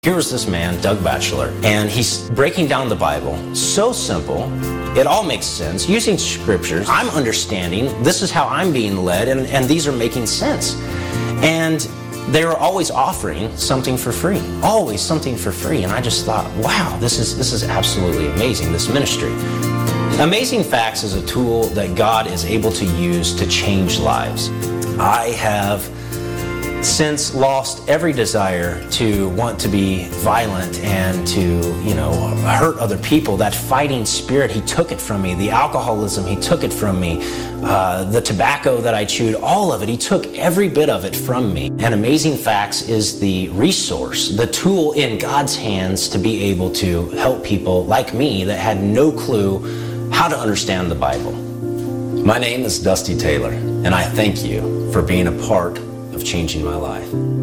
Here was this man, Doug Batchelor, and he's breaking down the Bible. So simple. It all makes sense. Using scriptures, I'm understanding. This is how I'm being led, and these are making sense. And they were always offering something for free. Always something for free. And I just thought, wow, this is absolutely amazing, this ministry. Amazing Facts is a tool that God is able to use to change lives. I have since lost every desire to want to be violent and to, hurt other people. That fighting spirit, he took it from me. The alcoholism, he took it from me. The tobacco that I chewed, all of it, he took every bit of it from me. And Amazing Facts is the resource, the tool in God's hands to be able to help people like me that had no clue how to understand the Bible. My name is Dusty Taylor, and I thank you for being a part of changing my life.